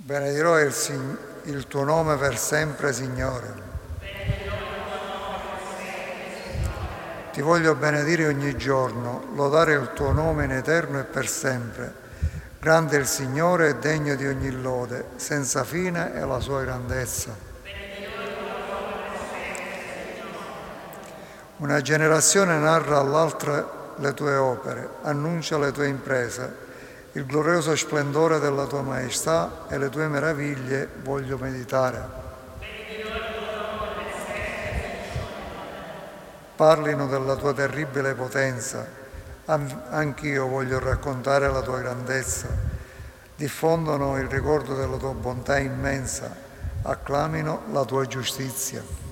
Benedirò il tuo nome per sempre, Signore. Ti voglio benedire ogni giorno, lodare il tuo nome in eterno e per sempre. Grande è il Signore e degno di ogni lode, senza fine è la sua grandezza. Una generazione narra all'altra le tue opere, annuncia le tue imprese, il glorioso splendore della tua maestà e le tue meraviglie voglio meditare. Parlino della tua terribile potenza, anch'io voglio raccontare la tua grandezza. Diffondono il ricordo della tua bontà immensa, acclamino la tua giustizia.